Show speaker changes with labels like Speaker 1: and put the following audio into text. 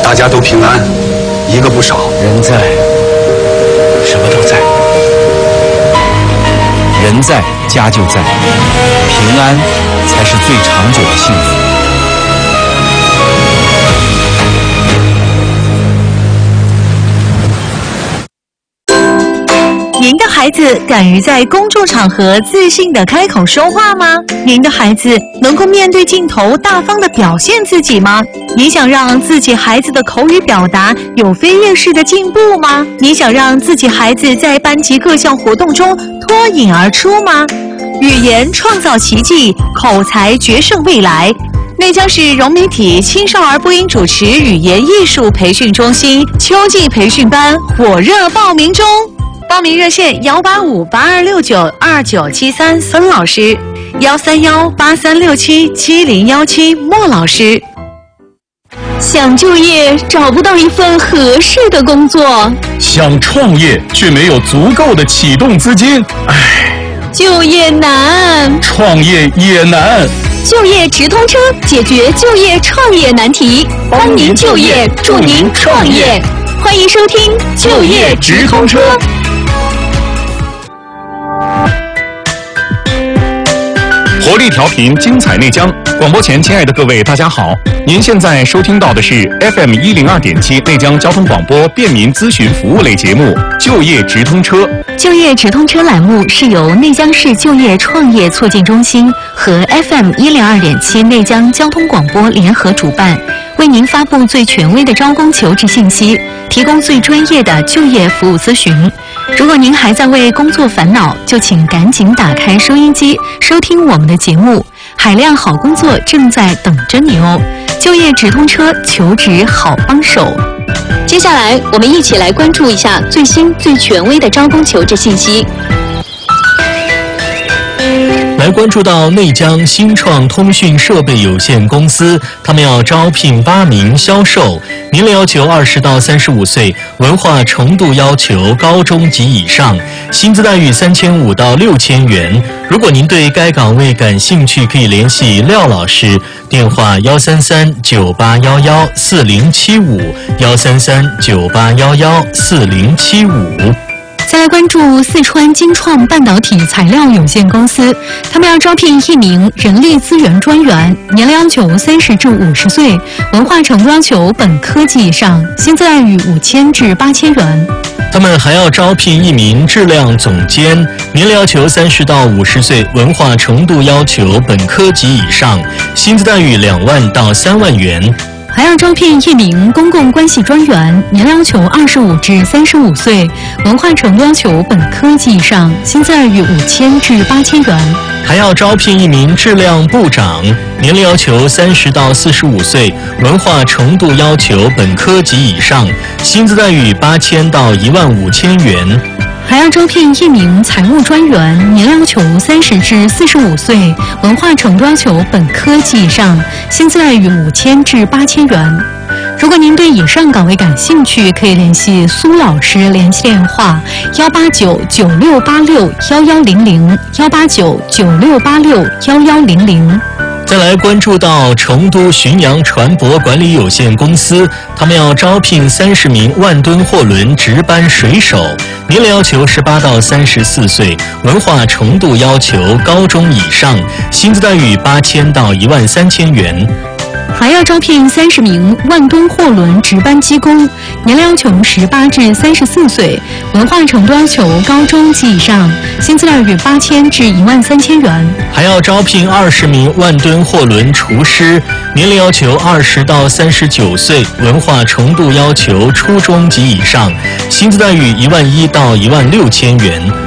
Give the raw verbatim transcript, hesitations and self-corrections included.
Speaker 1: 大家都平安，一个不少。
Speaker 2: 人在，什么都在。人在，家就在，平安才是最长久的幸福。
Speaker 3: 您的孩子敢于在公众场合自信地开口说话吗？您的孩子能够面对镜头大方地表现自己吗？你想让自己孩子的口语表达有飞跃式的进步吗？你想让自己孩子在班级各项活动中脱颖而出吗？语言创造奇迹，口才决胜未来。内江市融媒体青少儿播音主持语言艺术培训中心秋季培训班火热报名中。报名热线幺八五八二六九二九七三孙老师，幺三幺八三六七七零幺七莫老师。
Speaker 4: 想就业找不到一份合适的工作，
Speaker 5: 想创业却没有足够的启动资金，唉，
Speaker 4: 就业难，
Speaker 5: 创业也难。
Speaker 4: 就业直通车解决就业创业难题，帮您就业，助您创业。欢迎收听就业直通车。
Speaker 5: 活力调频，精彩内江。广播前，亲爱的各位，大家好！您现在收听到的是 F M 一零二点七内江交通广播便民咨询服务类节目《就业直通车》。
Speaker 4: 就业直通车栏目是由内江市就业创业促进中心和 F M 一零二点七内江交通广播联合主办，为您发布最权威的招工求职信息，提供最专业的就业服务咨询。如果您还在为工作烦恼，就请赶紧打开收音机，收听我们的节目。海量好工作正在等着你哦！就业直通车，求职好帮手。接下来，我们一起来关注一下最新最权威的招工求职信息。
Speaker 6: 来关注到内江新创通讯设备有限公司，他们要招聘八名销售，年龄要求二十到三十五岁，文化程度要求高中及以上，薪资待遇三千五到六千元。如果您对该岗位感兴趣，可以联系廖老师，电话幺三三九八幺幺四零七五幺三三九八幺幺四零七五。
Speaker 4: 再来关注四川金创半导体材料有限公司，他们要招聘一名人力资源专员，年龄要求三十至五十岁，文化程度要求本科及以上，薪资待遇五千至八千元。
Speaker 6: 他们还要招聘一名质量总监，年龄要求三十到五十岁，文化程度要求本科及以上，薪资待遇两万到三万元。
Speaker 4: 还要招聘一名公共关系专员，年龄要求二十五至三十五岁，文化程度要求本科及以上，薪资待遇五千至八千元。
Speaker 6: 还要招聘一名质量部长，年龄要求三十到四十五岁，文化程度要求本科及以上，薪资待遇八千到一万五千元。
Speaker 4: 还要招聘一名财务专员，年龄要求三十至四十五岁，文化程度要求本科及以上，薪资待遇五千至八千元。如果您对以上岗位感兴趣，可以联系苏老师，联系电话幺八九九六八六幺幺零零幺八九九六八六幺幺零零。
Speaker 6: 再来关注到成都巡洋船舶管理有限公司，他们要招聘三十名万吨货轮值班水手，年龄要求十八到三十四岁，文化程度要求高中以上，薪资待遇八千到一万三千元。
Speaker 4: 还要招聘三十名万吨货轮值班机工，年龄要求十八至三十四岁，文化程度要求高中及以上，薪资待遇八千至一万三千元。
Speaker 6: 还要招聘二十名万吨货轮厨师，年龄要求二十到三十九岁，文化程度要求初中及以上，薪资待遇一万一到一万六千元。